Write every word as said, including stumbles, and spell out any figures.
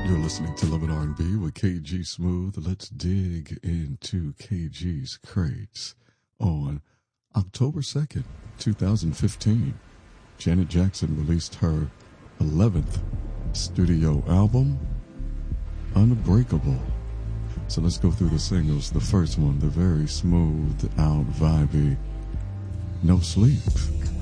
You're listening to Love and R and B with K G Smooth. Let's dig into K G's crates. On October second, twenty fifteen, Janet Jackson released her eleventh studio album, Unbreakable. So let's go through the singles. The first one, the very smooth out, vibey, No Sleep.